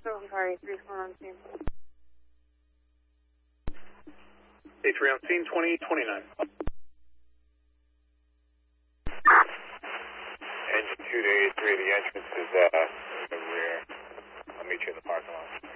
I'm sorry, 3-4 on scene. 8-3 on scene, 2029. Engine 2 to 8-3, the entrance is in the rear. I'll meet you in the parking lot.